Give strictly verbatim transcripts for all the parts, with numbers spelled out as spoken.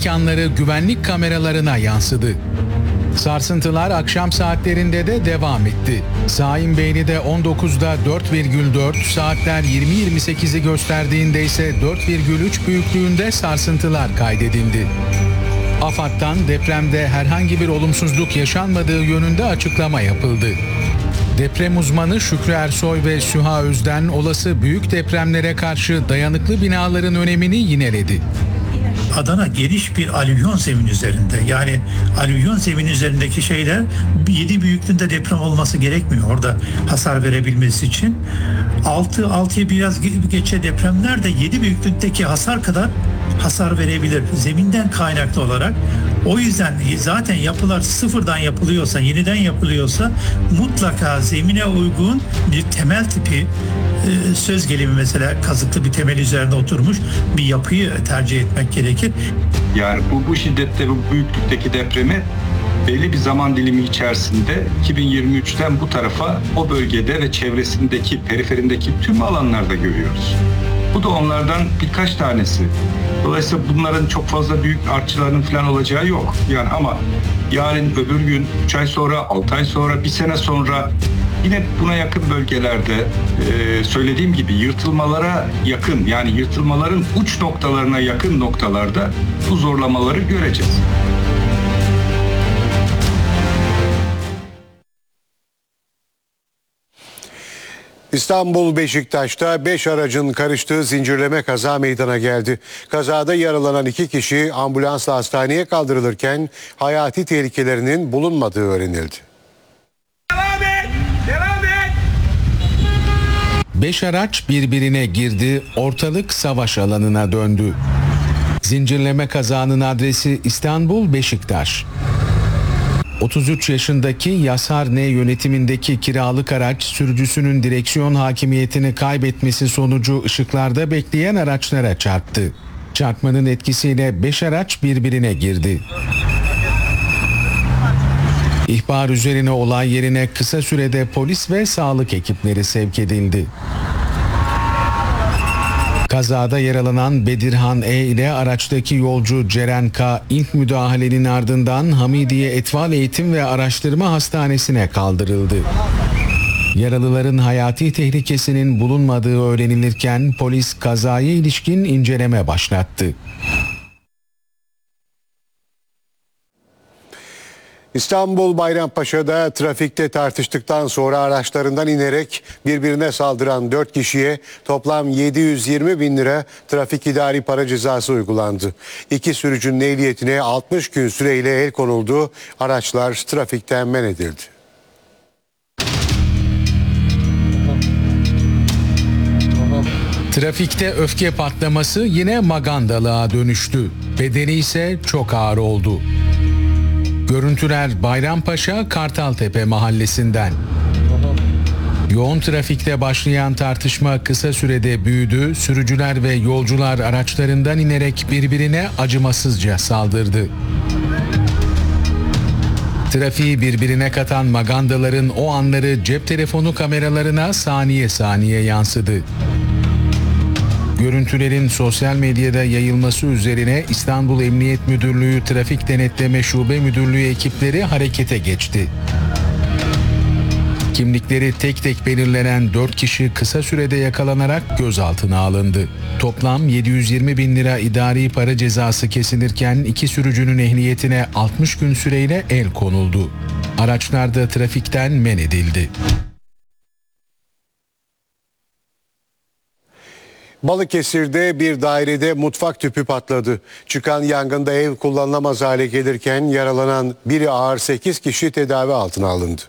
ilk anları güvenlik kameralarına yansıdı. Sarsıntılar akşam saatlerinde de devam etti. Saimbeyli'de on dokuzda dört virgül dört, saatler yirmi yirmi sekizi gösterdiğinde ise dört virgül üç büyüklüğünde sarsıntılar kaydedildi. AFAD'dan depremde herhangi bir olumsuzluk yaşanmadığı yönünde açıklama yapıldı. Deprem uzmanı Şükrü Ersoy ve Süha Özden olası büyük depremlere karşı dayanıklı binaların önemini yineledi. Adana geniş bir alüvyon zemin üzerinde. Yani alüvyon zemin üzerindeki şeyler yedi büyüklüğünde deprem olması gerekmiyor orada hasar verebilmesi için. altı altıya biraz geçe depremler de yedi büyüklükteki hasar kadar hasar verebilir. Zeminden kaynaklı olarak. O yüzden zaten yapılar sıfırdan yapılıyorsa, yeniden yapılıyorsa mutlaka zemine uygun bir temel tipi, söz gelimi mesela kazıklı bir temel üzerinde oturmuş bir yapıyı tercih etmek gerekir. Yani bu, bu şiddette, bu büyüklükteki depremi belli bir zaman dilimi içerisinde iki bin yirmi üçten bu tarafa o bölgede ve çevresindeki, periferindeki tüm alanlarda görüyoruz. Bu da onlardan birkaç tanesi. Dolayısıyla bunların çok fazla büyük artçıların falan olacağı yok. Yani ama yarın, öbür gün, üç ay sonra, altı ay sonra, bir sene sonra yine buna yakın bölgelerde e, söylediğim gibi yırtılmalara yakın, yani yırtılmaların uç noktalarına yakın noktalarda bu zorlamaları göreceğiz. İstanbul Beşiktaş'ta beş aracın karıştığı zincirleme kaza meydana geldi. Kazada yaralanan iki kişi ambulansla hastaneye kaldırılırken hayati tehlikelerinin bulunmadığı öğrenildi. Devam et! Devam et! Beş araç birbirine girdi, ortalık savaş alanına döndü. Zincirleme kazanın adresi İstanbul Beşiktaş. otuz üç yaşındaki Yasar N yönetimindeki kiralık araç sürücüsünün direksiyon hakimiyetini kaybetmesi sonucu ışıklarda bekleyen araçlara çarptı. Çarpmanın etkisiyle beş araç birbirine girdi. İhbar üzerine olay yerine kısa sürede polis ve sağlık ekipleri sevk edildi. Kazada yaralanan Bedirhan E ile araçtaki yolcu Ceren K ilk müdahalenin ardından Hamidiye Etval Eğitim ve Araştırma Hastanesi'ne kaldırıldı. Yaralıların hayati tehlikesinin bulunmadığı öğrenilirken polis kazaya ilişkin inceleme başlattı. İstanbul Bayrampaşa'da trafikte tartıştıktan sonra araçlarından inerek birbirine saldıran dört kişiye toplam yedi yüz yirmi bin lira trafik idari para cezası uygulandı. İki sürücünün ehliyetine altmış gün süreyle el konuldu. Araçlar trafikten men edildi. Trafikte öfke patlaması yine magandalığa dönüştü. Bedeni ise çok ağır oldu. Görüntüler Bayrampaşa Kartaltepe mahallesinden. Yoğun trafikte başlayan tartışma kısa sürede büyüdü. Sürücüler ve yolcular araçlarından inerek birbirine acımasızca saldırdı. Trafiği birbirine katan magandaların o anları cep telefonu kameralarına saniye saniye yansıdı. Görüntülerin sosyal medyada yayılması üzerine İstanbul Emniyet Müdürlüğü Trafik Denetleme Şube Müdürlüğü ekipleri harekete geçti. Kimlikleri tek tek belirlenen dört kişi kısa sürede yakalanarak gözaltına alındı. Toplam yedi yüz yirmi bin lira idari para cezası kesilirken iki sürücünün ehliyetine altmış gün süreyle el konuldu. Araçlar da trafikten men edildi. Balıkesir'de bir dairede mutfak tüpü patladı. Çıkan yangında ev kullanılamaz hale gelirken yaralanan biri ağır sekiz kişi tedavi altına alındı.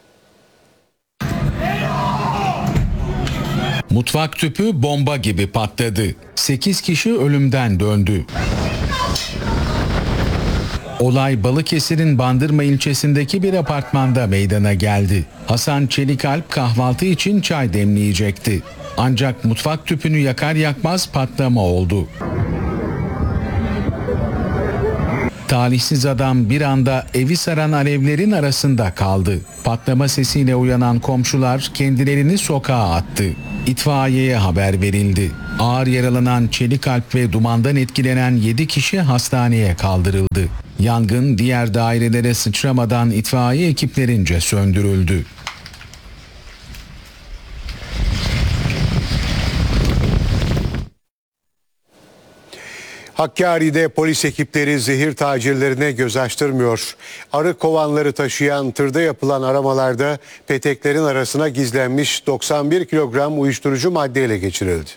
Mutfak tüpü bomba gibi patladı. sekiz kişi ölümden döndü. Olay Balıkesir'in Bandırma ilçesindeki bir apartmanda meydana geldi. Hasan Çelikalp kahvaltı için çay demleyecekti. Ancak mutfak tüpünü yakar yakmaz patlama oldu. Talihsiz adam bir anda evi saran alevlerin arasında kaldı. Patlama sesiyle uyanan komşular kendilerini sokağa attı. İtfaiyeye haber verildi. Ağır yaralanan Çelikalp ve dumandan etkilenen yedi kişi hastaneye kaldırıldı. Yangın diğer dairelere sıçramadan itfaiye ekiplerince söndürüldü. Hakkari'de polis ekipleri zehir tacirlerine göz açtırmıyor. Arı kovanları taşıyan tırda yapılan aramalarda peteklerin arasına gizlenmiş doksan bir kilogram uyuşturucu madde ele geçirildi.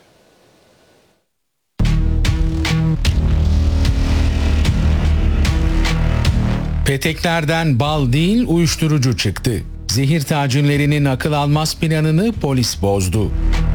Peteklerden bal değil uyuşturucu çıktı. Zehir tacirlerinin akıl almaz planını polis bozdu.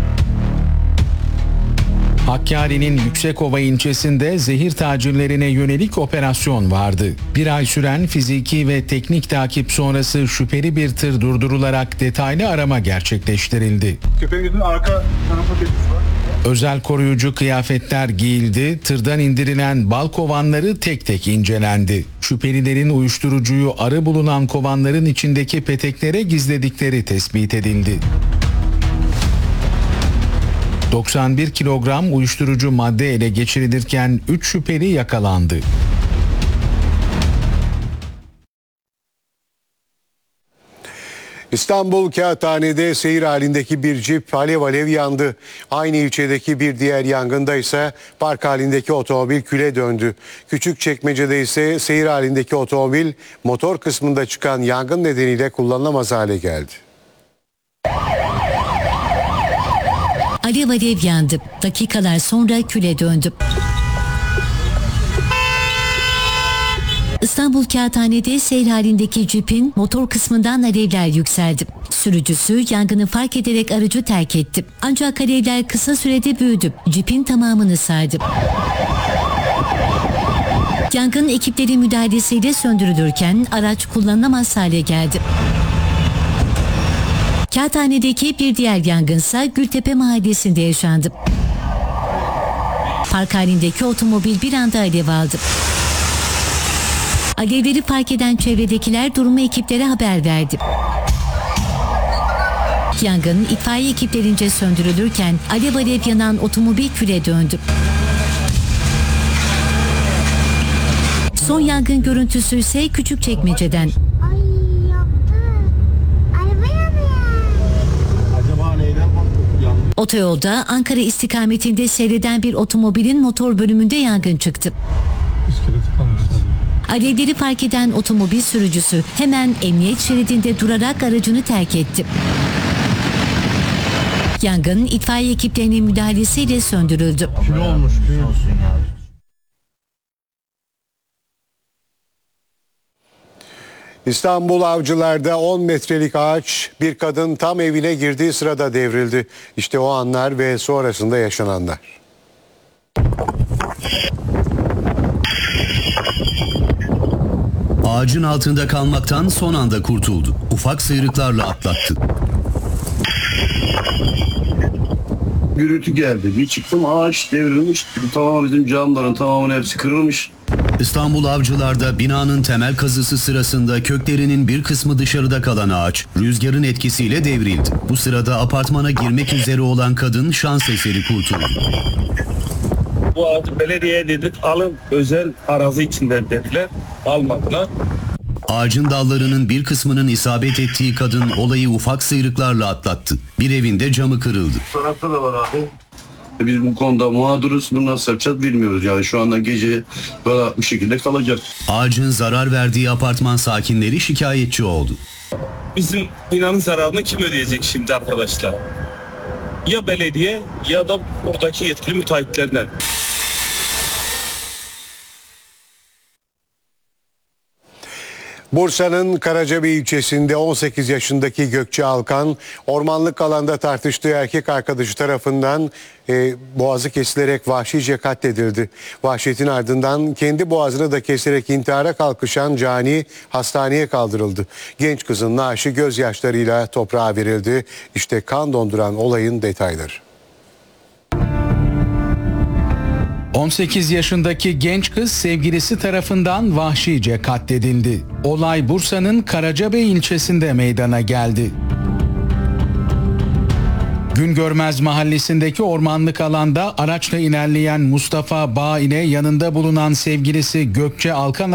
Hakkari'nin Yüksekova ilçesinde zehir tacirlerine yönelik operasyon vardı. Bir ay süren fiziki ve teknik takip sonrası şüpheli bir tır durdurularak detaylı arama gerçekleştirildi. Köpeğimizin arka tarafa belirtisi var. Özel koruyucu kıyafetler giyildi, tırdan indirilen bal kovanları tek tek incelendi. Şüphelilerin uyuşturucuyu arı bulunan kovanların içindeki peteklere gizledikleri tespit edildi. doksan bir kilogram uyuşturucu madde ele geçirilirken üç şüpheli yakalandı. İstanbul Kağıthane'de seyir halindeki bir cip alev alev yandı. Aynı ilçedeki bir diğer yangında ise park halindeki otomobil küle döndü. Küçükçekmece'de ise seyir halindeki otomobil motor kısmında çıkan yangın nedeniyle kullanılamaz hale geldi. Alev alev yandı. Dakikalar sonra küle döndü. İstanbul Kağıthane'de seyir halindeki cipin motor kısmından alevler yükseldi. Sürücüsü yangını fark ederek aracı terk etti. Ancak alevler kısa sürede büyüdü. Cipin tamamını sardı. Yangın ekipleri müdahalesiyle söndürülürken araç kullanılamaz hale geldi. Kağıthane'deki bir diğer yangınsa Gültepe mahallesinde yaşandı. Park halindeki otomobil bir anda alev aldı. Alevleri fark eden çevredekiler durumu ekiplere haber verdi. Yangın itfaiye ekiplerince söndürülürken alev alev yanan otomobil küle döndü. Son yangın görüntüsü ise Küçükçekmece'den. Ay yaptı. Araba yanıyor. Acaba neyden yandı? Otoyolda Ankara istikametinde seyreden bir otomobilin motor bölümünde yangın çıktı. İskeleti kalmış. Alevleri fark eden otomobil sürücüsü hemen emniyet şeridinde durarak aracını terk etti. Yangın itfaiye ekiplerinin müdahalesiyle söndürüldü. Kilo olmuş. Kilo olsun ya. İstanbul Avcılar'da on metrelik ağaç bir kadın tam evine girdiği sırada devrildi. İşte o anlar ve sonrasında yaşananlar. Ağacın altında kalmaktan son anda kurtuldu. Ufak sıyrıklarla atlattı. Gürültü geldi. Bir çıktım ağaç devrilmiş. Tamam bizim camların tamamının hepsi kırılmış. İstanbul Avcılar'da binanın temel kazısı sırasında köklerinin bir kısmı dışarıda kalan ağaç rüzgarın etkisiyle devrildi. Bu sırada apartmana girmek üzere olan kadın şans eseri kurtuldu. Bu ağacı belediyeye dedik alın özel arazi içinden dediler. Almadılar. Ağacın dallarının bir kısmının isabet ettiği kadın olayı ufak sıyrıklarla atlattı. Bir evinde camı kırıldı. Tarafta da var abi. Biz bu konuda mağduruz. Bunu nasıl yapacağız bilmiyoruz. Yani şu anda gece böyle bu şekilde kalacak. Ağacın zarar verdiği apartman sakinleri şikayetçi oldu. Bizim binanın zararını kim ödeyecek şimdi arkadaşlar? Ya belediye ya da buradaki yetkili müteahhitlerden. Bursa'nın Karacabey ilçesinde on sekiz yaşındaki Gökçe Alkan ormanlık alanda tartıştığı erkek arkadaşı tarafından e, boğazı kesilerek vahşice katledildi. Vahşetin ardından kendi boğazını da keserek intihara kalkışan cani hastaneye kaldırıldı. Genç kızın naaşı gözyaşlarıyla toprağa verildi. İşte kan donduran olayın detayları. on sekiz yaşındaki genç kız sevgilisi tarafından vahşice katledildi. Olay Bursa'nın Karacabey ilçesinde meydana geldi. Güngörmez mahallesindeki ormanlık alanda araçla ilerleyen Mustafa Bağ ile yanında bulunan sevgilisi Gökçe Alkan